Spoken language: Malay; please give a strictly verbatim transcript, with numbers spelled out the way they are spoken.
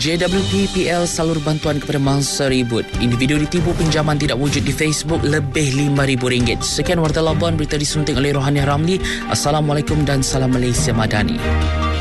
J W P P L salur bantuan kepada mangsa ribut. Individu ditipu pinjaman tidak wujud di Facebook lebih lima ribu ringgit. Sekian Warta Labuan, berita disunting oleh Rohani Ramli. Assalamualaikum dan salam Malaysia Madani.